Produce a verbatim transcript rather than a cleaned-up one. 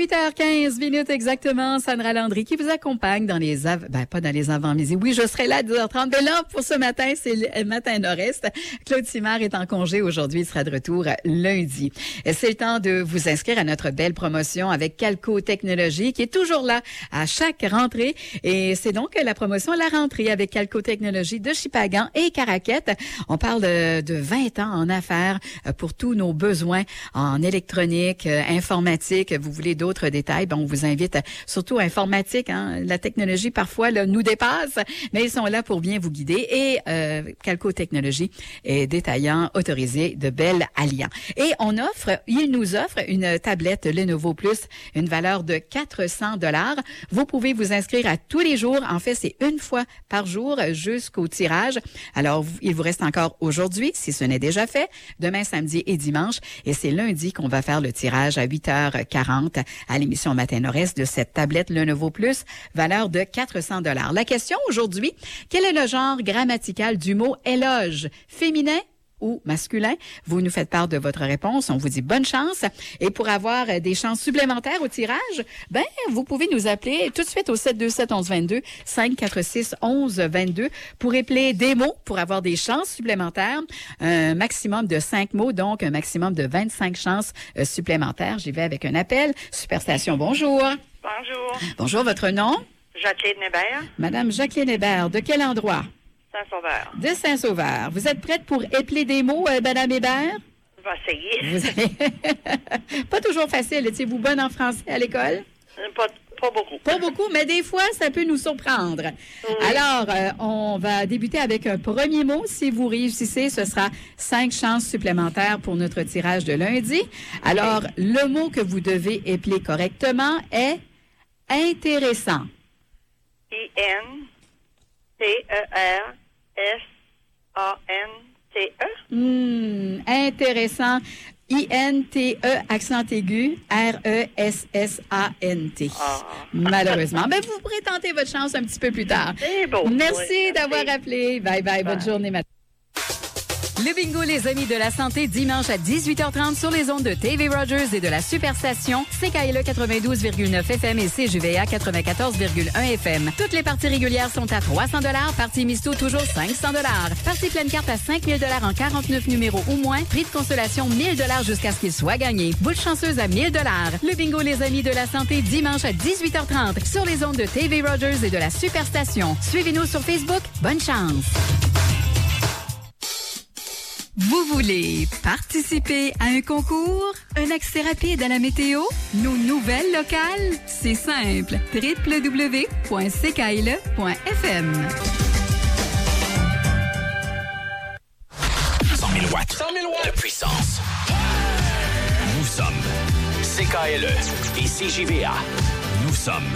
huit heures quinze minutes exactement, Sandra Landry qui vous accompagne dans les av- ben pas dans les avant-midi. Oui, je serai là à dix heures trente. Mais là, pour ce matin, c'est le matin nord-est. Claude Simard est en congé aujourd'hui. Il sera de retour lundi. C'est le temps de vous inscrire à notre belle promotion avec Calco Technologies qui est toujours là à chaque rentrée. Et c'est donc la promotion à la rentrée avec Calco Technologies de Shippagan et Caraquette. On parle de, de vingt ans en affaires pour tous nos besoins en électronique, informatique. Vous voulez d'autres détails, ben on vous invite surtout à informatique. Hein? La technologie, parfois, là, nous dépasse, mais ils sont là pour bien vous guider. Et euh, Calco Technologies est détaillant autorisé de Bell Alliant. Et on offre, il nous offre une tablette Lenovo Plus, une valeur de quatre cents dollars. Vous pouvez vous inscrire à tous les jours. En fait, c'est une fois par jour jusqu'au tirage. Alors, il vous reste encore aujourd'hui, si ce n'est déjà fait, demain, samedi et dimanche. Et c'est lundi qu'on va faire le tirage à huit heures quarante à l'émission Matin Nord-Est de cette tablette Lenovo Plus, valeur de quatre cents dollars. La question aujourd'hui, quel est le genre grammatical du mot éloge? Féminin ou masculin? Vous nous faites part de votre réponse. On vous dit bonne chance. Et pour avoir des chances supplémentaires au tirage, ben, vous pouvez nous appeler tout de suite au sept deux sept, onze vingt-deux, cinq quatre six, onze vingt-deux pour épeler des mots pour avoir des chances supplémentaires. Un maximum de cinq mots, donc un maximum de vingt-cinq chances euh, supplémentaires. J'y vais avec un appel. Superstation, bonjour. Bonjour. Bonjour, votre nom? Jacqueline Hébert. Madame Jacqueline Hébert, de quel endroit? Saint-Sauveur. De Saint-Sauveur. Vous êtes prête pour épeler des mots, euh, Madame Hébert? Je vais essayer. Vous avez... Pas toujours facile. Étiez-vous bonne en français à l'école? Pas, pas beaucoup. Pas beaucoup, mais des fois, ça peut nous surprendre. Oui. Alors, euh, on va débuter avec un premier mot. Si vous réussissez, ce sera cinq chances supplémentaires pour notre tirage de lundi. Alors, okay. Le mot que vous devez épeler correctement est intéressant. I N T E R S A N T E. Hum, intéressant. I N T E, accent aigu, R E S S A N T. Ah. Malheureusement. Ben, vous pourrez tenter votre chance un petit peu plus tard. C'est beau. Merci oui, d'avoir merci. appelé. Bye bye. Bonne Bye. journée, madame. Le bingo, les amis de la santé, dimanche à dix-huit heures trente sur les ondes de T V Rogers et de la Superstation, C K L E quatre-vingt-douze virgule neuf F M et C J V A quatre-vingt-quatorze virgule un F M. Toutes les parties régulières sont à trois cents dollars, partie misto toujours cinq cents dollars. Partie pleine carte à cinq mille dollars en quarante-neuf numéros ou moins, prix de consolation mille dollars jusqu'à ce qu'il soit gagné. Boule chanceuse à mille dollars. Le bingo, les amis de la santé, dimanche à dix-huit heures trente sur les ondes de T V Rogers et de la Superstation. Suivez-nous sur Facebook. Bonne chance. Vous voulez participer à un concours? Un accès rapide à la météo? Nos nouvelles locales? C'est simple. w w w point c k l e point f m. cent mille watts. cent mille watts de puissance. Nous sommes C K L E et C J V A. Nous sommes